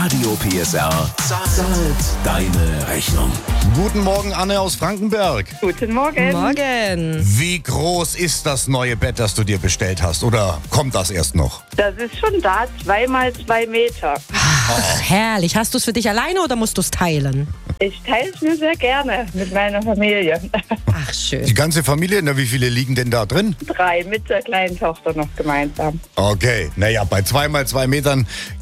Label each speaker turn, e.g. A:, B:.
A: Radio PSR zahlt deine Rechnung.
B: Guten Morgen, Anne aus Frankenberg.
C: Guten Morgen.
D: Morgen.
B: Wie groß ist das neue Bett, das du dir bestellt hast? Oder kommt das erst noch?
C: Das ist schon da, 2 mal 2 Meter.
D: Ach, herrlich. Hast du es für dich alleine oder musst du es teilen?
C: Ich teile es mir sehr gerne mit meiner Familie.
D: Ach, schön.
B: Die ganze Familie, na, wie viele liegen denn da drin?
C: 3 mit der kleinen Tochter noch gemeinsam.
B: Okay, naja, bei 2 mal 2 Metern